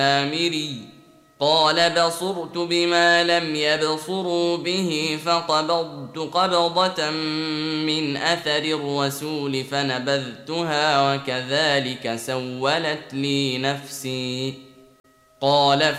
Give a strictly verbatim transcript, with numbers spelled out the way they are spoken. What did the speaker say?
السامري قال بصرت بما لم يبصروا به فقبضت قبضة من أثر الرسول فنبذتها وكذلك سولت لي نفسي. قال